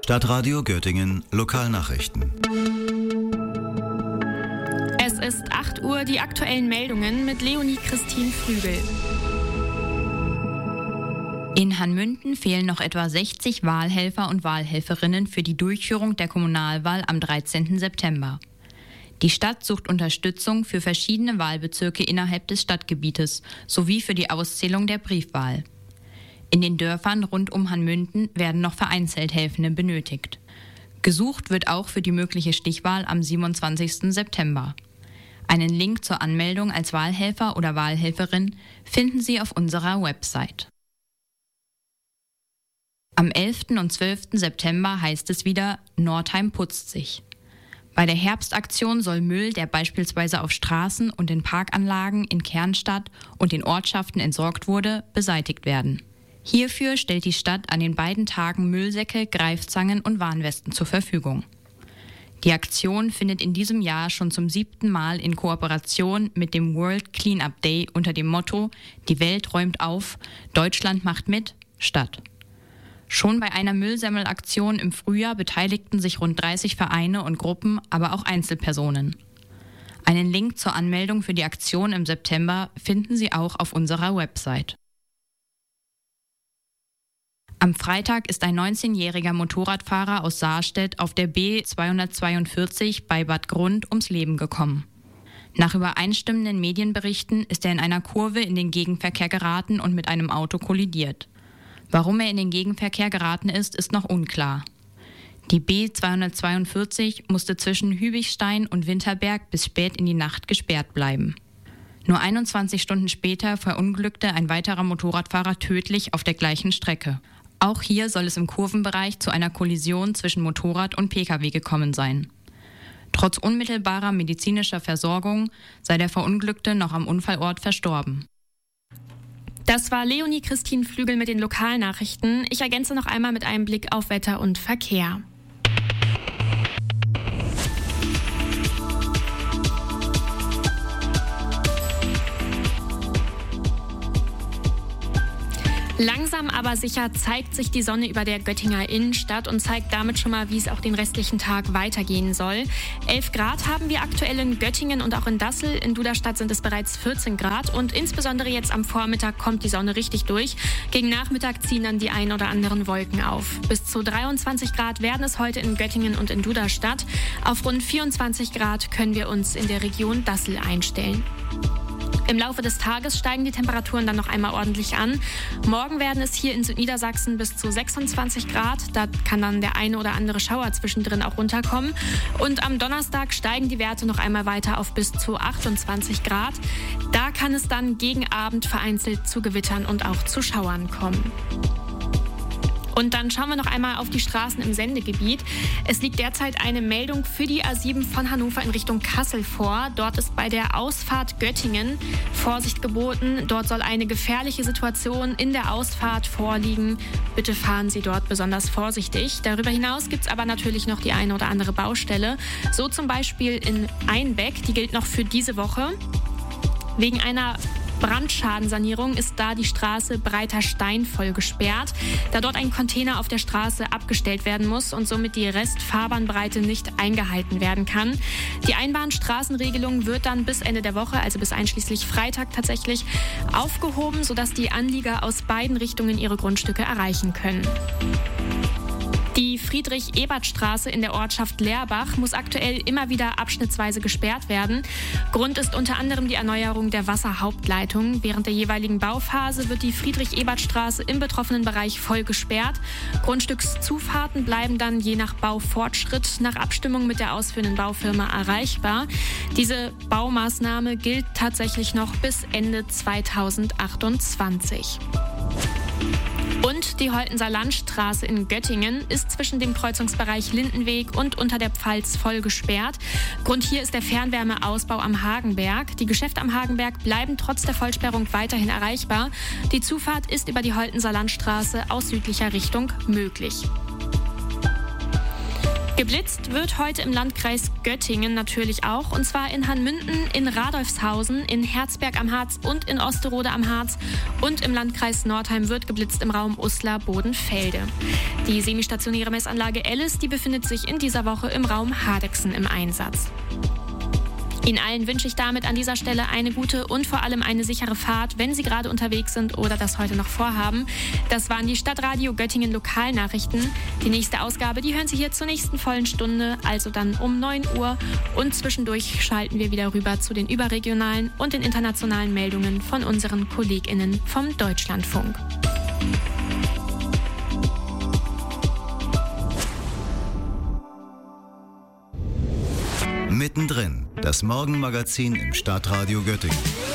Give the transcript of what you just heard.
Stadtradio Göttingen Lokalnachrichten. Es ist 8 Uhr, die aktuellen Meldungen mit Leonie Christine Flügel. In Hanmünden fehlen noch etwa 60 Wahlhelfer und Wahlhelferinnen für die Durchführung der Kommunalwahl am 13. September. Die Stadt sucht Unterstützung für verschiedene Wahlbezirke innerhalb des Stadtgebietes sowie für die Auszählung der Briefwahl. In den Dörfern rund um Hanmünden werden noch vereinzelt Helfende benötigt. Gesucht wird auch für die mögliche Stichwahl am 27. September. Einen Link zur Anmeldung als Wahlhelfer oder Wahlhelferin finden Sie auf unserer Website. Am 11. und 12. September heißt es wieder, Nordheim putzt sich. Bei der Herbstaktion soll Müll, der beispielsweise auf Straßen und in Parkanlagen in Kernstadt und in Ortschaften entsorgt wurde, beseitigt werden. Hierfür stellt die Stadt an den beiden Tagen Müllsäcke, Greifzangen und Warnwesten zur Verfügung. Die Aktion findet in diesem Jahr schon zum 7. Mal in Kooperation mit dem World Cleanup Day unter dem Motto Die Welt räumt auf, Deutschland macht mit statt. Schon bei einer Müllsammelaktion im Frühjahr beteiligten sich rund 30 Vereine und Gruppen, aber auch Einzelpersonen. Einen Link zur Anmeldung für die Aktion im September finden Sie auch auf unserer Website. Am Freitag ist ein 19-jähriger Motorradfahrer aus Saarstedt auf der B242 bei Bad Grund ums Leben gekommen. Nach übereinstimmenden Medienberichten ist er in einer Kurve in den Gegenverkehr geraten und mit einem Auto kollidiert. Warum er in den Gegenverkehr geraten ist noch unklar. Die B242 musste zwischen Hübigstein und Winterberg bis spät in die Nacht gesperrt bleiben. Nur 21 Stunden später verunglückte ein weiterer Motorradfahrer tödlich auf der gleichen Strecke. Auch hier soll es im Kurvenbereich zu einer Kollision zwischen Motorrad und Pkw gekommen sein. Trotz unmittelbarer medizinischer Versorgung sei der Verunglückte noch am Unfallort verstorben. Das war Leonie Christine Flügel mit den Lokalnachrichten. Ich ergänze noch einmal mit einem Blick auf Wetter und Verkehr. Langsam aber sicher zeigt sich die Sonne über der Göttinger Innenstadt und zeigt damit schon mal, wie es auch den restlichen Tag weitergehen soll. 11 Grad haben wir aktuell in Göttingen und auch in Dassel. In Duderstadt sind es bereits 14 Grad und insbesondere jetzt am Vormittag kommt die Sonne richtig durch. Gegen Nachmittag ziehen dann die ein oder anderen Wolken auf. Bis zu 23 Grad werden es heute in Göttingen und in Duderstadt. Auf rund 24 Grad können wir uns in der Region Dassel einstellen. Im Laufe des Tages steigen die Temperaturen dann noch einmal ordentlich an. Morgen werden es hier in Südniedersachsen bis zu 26 Grad. Da kann dann der eine oder andere Schauer zwischendrin auch runterkommen. Und am Donnerstag steigen die Werte noch einmal weiter auf bis zu 28 Grad. Da kann es dann gegen Abend vereinzelt zu Gewittern und auch zu Schauern kommen. Und dann schauen wir noch einmal auf die Straßen im Sendegebiet. Es liegt derzeit eine Meldung für die A7 von Hannover in Richtung Kassel vor. Dort ist bei der Ausfahrt Göttingen Vorsicht geboten. Dort soll eine gefährliche Situation in der Ausfahrt vorliegen. Bitte fahren Sie dort besonders vorsichtig. Darüber hinaus gibt es aber natürlich noch die eine oder andere Baustelle. So zum Beispiel in Einbeck, die gilt noch für diese Woche. Wegen einer Brandschadensanierung ist da die Straße Breiter Stein voll gesperrt, da dort ein Container auf der Straße abgestellt werden muss und somit die Restfahrbahnbreite nicht eingehalten werden kann. Die Einbahnstraßenregelung wird dann bis Ende der Woche, also bis einschließlich Freitag tatsächlich, aufgehoben, sodass die Anlieger aus beiden Richtungen ihre Grundstücke erreichen können. Die Friedrich-Ebert-Straße in der Ortschaft Leerbach muss aktuell immer wieder abschnittsweise gesperrt werden. Grund ist unter anderem die Erneuerung der Wasserhauptleitung. Während der jeweiligen Bauphase wird die Friedrich-Ebert-Straße im betroffenen Bereich voll gesperrt. Grundstückszufahrten bleiben dann je nach Baufortschritt nach Abstimmung mit der ausführenden Baufirma erreichbar. Diese Baumaßnahme gilt tatsächlich noch bis Ende 2028. Und die Holtenser Landstraße in Göttingen ist zwischen dem Kreuzungsbereich Lindenweg und unter der Pfalz voll gesperrt. Grund hier ist der Fernwärmeausbau am Hagenberg. Die Geschäfte am Hagenberg bleiben trotz der Vollsperrung weiterhin erreichbar. Die Zufahrt ist über die Holtenser Landstraße aus südlicher Richtung möglich. Geblitzt wird heute im Landkreis Göttingen natürlich auch, und zwar in Hanmünden, in Radolfshausen, in Herzberg am Harz und in Osterode am Harz. Und im Landkreis Nordheim wird geblitzt im Raum Uslar-Bodenfelde. Die semistationäre Messanlage Ellis, die befindet sich in dieser Woche im Raum Hardegsen im Einsatz. Ihnen allen wünsche ich damit an dieser Stelle eine gute und vor allem eine sichere Fahrt, wenn Sie gerade unterwegs sind oder das heute noch vorhaben. Das waren die Stadtradio Göttingen Lokalnachrichten. Die nächste Ausgabe, die hören Sie hier zur nächsten vollen Stunde, also dann um 9 Uhr. Und zwischendurch schalten wir wieder rüber zu den überregionalen und den internationalen Meldungen von unseren KollegInnen vom Deutschlandfunk. Mittendrin, das Morgenmagazin im Stadtradio Göttingen.